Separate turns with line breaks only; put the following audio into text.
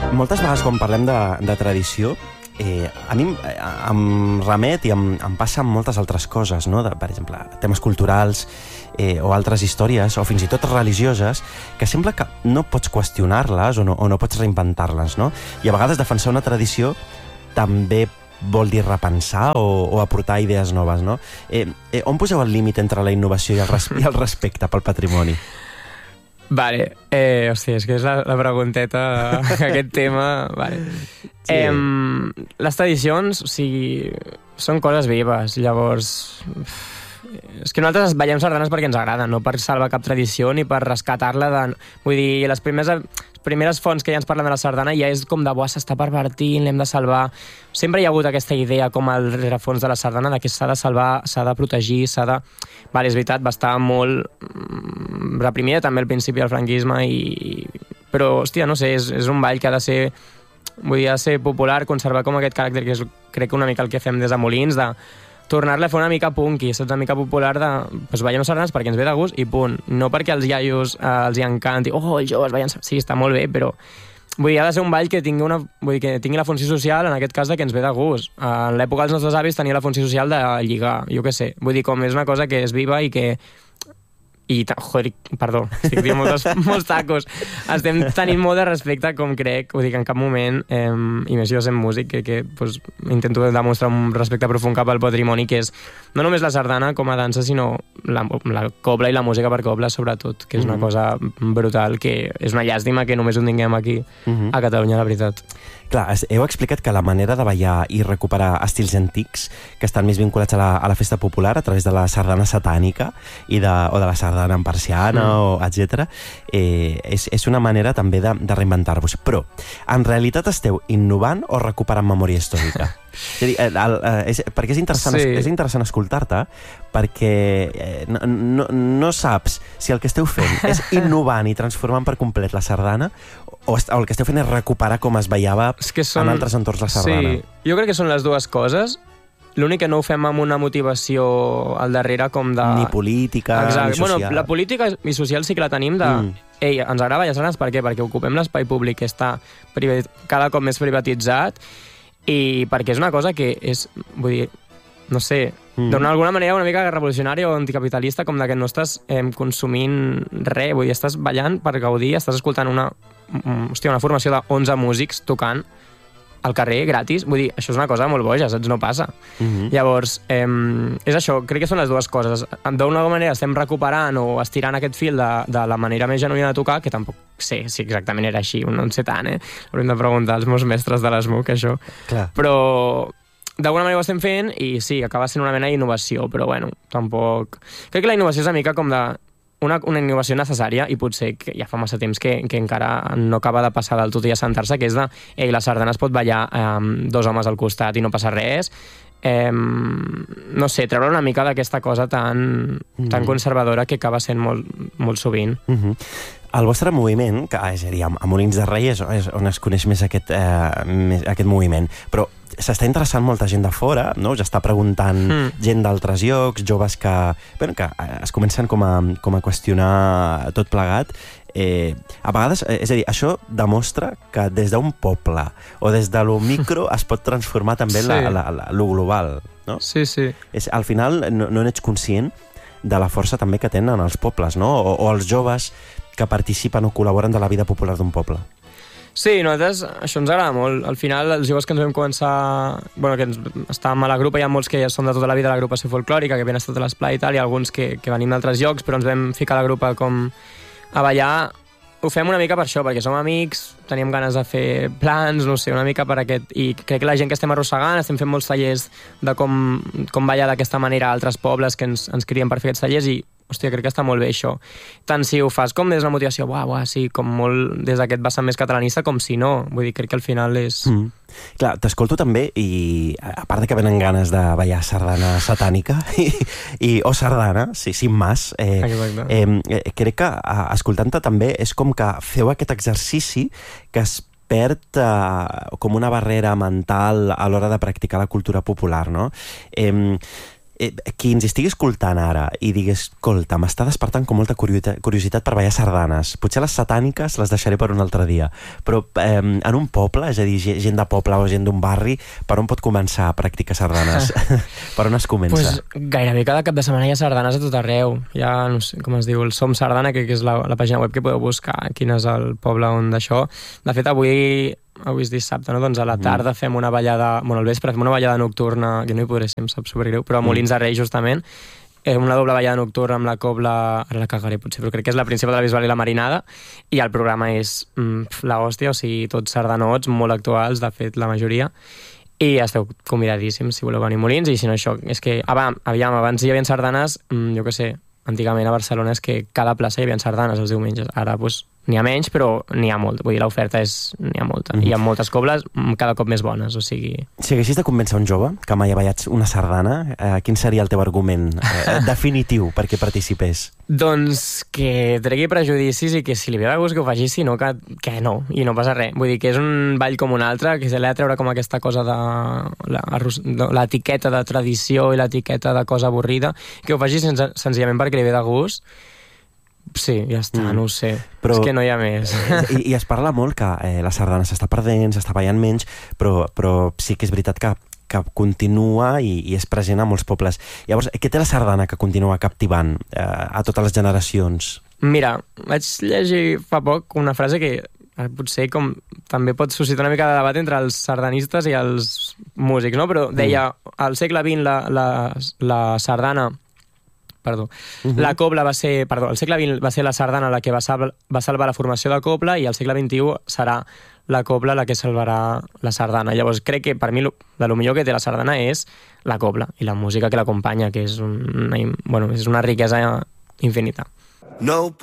Moltes vegades quan parlem de tradició, a mi em remet i em passa amb moltes altres coses, no? Per exemple, temes culturals o altres històries, o fins i tot religioses, que sembla que no pots qüestionar-les o no pots reinventar-les, no? I a vegades defensar una tradició també vol dir repensar o aportar idees noves, no? On poseu el límit entre la innovació i el respecte pel patrimoni?
Vale, hòstia, és que és la pregunteta aquest tema, vale. Sí. Les tradicions, o sigui, són coses vives, llavors... És que nosaltres veiem sardanes perquè ens agrada, no per salvar cap tradició ni per rescatar-la de... Vull dir, les primeres fonts que ja ens parlen de la sardana ja és com de, buah, s'està pervertint, l'hem de salvar. Sempre hi ha hagut aquesta idea com al rerefons de la sardana de que s'ha de salvar, s'ha de protegir, s'ha de... Vale, és veritat, va estar molt reprimida també al principi del franquisme però, hòstia, no sé, és un ball que ha de ser... Vull dir, ha de ser popular, conservar com aquest caràcter que és, crec que una mica el que fem des de Molins, de tornar-la a fer una mica punky, saps, una mica popular de... Doncs veiem sardanes perquè ens ve de gust i punt. No perquè als iaios els hi encanti, els joves veien... Sí, està molt bé, però... Vull dir, ha de ser un ball que tingui la funció social, en aquest cas, de que ens ve de gust. En l'època dels nostres avis tenia la funció social de lligar, jo què sé. Vull dir, com és una cosa que és viva i que... Joder, perdó, estic dient molts tacos. Estem tenint molt de respecte, com crec, vull dir que en cap moment, i més jo sent músic, que pues, intento demostrar un respecte profund cap al patrimoni, que és no només la sardana com a dansa, sinó la cobla i la música per cobla, sobretot, que és una cosa brutal, que és una llàstima que només ho tinguem aquí a Catalunya, la veritat.
Clar, heu explicat que la manera de ballar i recuperar estils antics que estan més vinculats a la festa popular a través de la sardana satànica o de la sardana en persiana, etc. És una manera també de reinventar-vos. Però, en realitat esteu innovant o recuperant memòria històrica? Perquè és interessant escoltar-te, perquè no saps si el que esteu fent és innovant i transformant per complet la sardana o el que esteu fent és recuperar com es ballava en altres entorns la sardana.
Sí, jo crec que són les dues coses. L'únic que no ho fem amb una motivació al darrere com de...
Ni política, ni social.
Bueno, la política i social sí que la tenim de... Ei, ens agrada ballar sardanes, per què? Perquè ocupem l'espai públic que està cada cop més privatitzat i perquè és una cosa que és, vull dir, no sé, d'alguna manera una mica revolucionària o anticapitalista, com de que no estàs consumint res, vull dir, estàs ballant per gaudir, estàs escoltant una formació de 11 músics tocant al carrer, gratis, vull dir, això és una cosa molt boja, saps? No passa. Llavors, és això, crec que són les dues coses. D'una manera estem recuperant o estirant aquest fil de la manera més genuïna de tocar, que tampoc sé si exactament era així, no en sé tant, Hauríem de preguntar als meus mestres de l'ESMUC, això.
Clar.
Però d'alguna manera ho estem fent i sí, acaba sent una mena d'innovació, però bueno, tampoc... Crec que la innovació és una mica com de... Una innovació necessària i potser que ja fa massa temps que encara no acaba de passar del tot i assentar-se, que és de la sardana es pot ballar amb dos homes al costat i no passa res. No sé, treure una mica d'aquesta cosa tan conservadora que acaba sent molt sovint.
El vostre moviment, que és a dir, a Molins de Rei és on es coneix més aquest moviment, però s'està interessant molta gent de fora, no? Ja està preguntant gent d'altres llocs, joves que es comencen com a qüestionar tot plegat. A vegades, és a dir, això demostra que des d'un poble o des de lo micro es pot transformar també lo global, no?
Sí, sí.
Al final no n'ets conscient de la força també que tenen els pobles, no? O els joves que participen o col·laboren de la vida popular d'un poble.
Sí, nosaltres això ens agrada molt. Al final, els joves que ens vam començar... Bueno, que estàvem a la grupa, hi ha molts que ja són de tota la vida a l'agrupació folclòrica, que havien estat a l'esplai i tal, i alguns que venim d'altres llocs, però ens vam ficar a la grupa com a ballar. Ho fem una mica per això, perquè som amics, teníem ganes de fer plans, no sé, una mica per aquest... I crec que la gent que estem arrossegant, estem fent molts tallers de com ballar d'aquesta manera a altres pobles que ens crien per fer aquests tallers i, hòstia, crec que està molt bé això. Tant si ho fas com des de la motivació, sí, com molt des d'aquest vessant més catalanista, com si no. Vull dir, crec que al final és...
Clar, t'escolto també i a part de que venen ganes de ballar sardana satànica o sardana, sí, sin más, crec que escoltant-te també és com que feu aquest exercici que es perd com una barrera mental a l'hora de practicar la cultura popular, no? qui ens estigui escoltant ara i digués, escolta, m'està despertant com molta curiositat per ballar sardanes. Potser les satàniques les deixaré per un altre dia, però en un poble, és a dir, gent de poble o gent d'un barri, per on pot començar a practicar sardanes? Per on es comença?
Pues gairebé cada cap de setmana hi ha sardanes a tot arreu. Hi ha, no sé com es diu, el Som Sardana, que és la pàgina web que podeu buscar quin és el poble on d'això. De fet, avui és dissabte, no? Doncs a la tarda fem una ballada, bueno, al vespre fem una ballada nocturna, que no hi podré ser, em sap supergreu, però a Molins de Rei, justament, una doble ballada nocturna amb la cobla, ara la cagaré potser, però crec que és la Príncipe de la Bisbal i la Marinada, i el programa és la hòstia, o sigui, tots sardanots, molt actuals, de fet, la majoria, i esteu convidadíssims si voleu venir a Molins, i si no això, és que, aviam, abans hi havia sardanes, jo què sé, antigament a Barcelona és que cada plaça hi havia sardanes els diumenges, ara doncs n'hi ha menys, però n'hi ha molt. Vull dir, l'oferta n'hi ha molta. Hi ha moltes cobles cada cop més bones, o sigui...
Si haguessis de convèncer un jove que mai ha ballat una sardana, quin seria el teu argument definitiu perquè participés?
Doncs que tregui prejudicis i que si li ve de gust que ho faci, si no, que no, i no passa res. Vull dir que és un ball com un altre, que se l'ha de treure com aquesta cosa de l'etiqueta de tradició i l'etiqueta de cosa avorrida, que ho faci senzillament perquè li ve de gust. Sí, ja està, no ho sé. Però, és que no hi ha més.
I es parla molt que la sardana s'està perdent, s'està ballant menys, però sí que és veritat que continua i és present a molts pobles. Llavors, què té la sardana que continua captivant a totes les generacions?
Mira, vaig llegir fa poc una frase que potser com també pot suscitar una mica de debat entre els sardanistes i els músics, no? Però deia, al segle XX la sardana... La cobla va ser... al segle XX va ser la sardana la que va salvar la formació de cobla i al segle XXI serà la cobla la que salvarà la sardana. Llavors crec que per mi de lo millor que té la sardana és la cobla i la música que l'acompanya, que és una riquesa infinita. No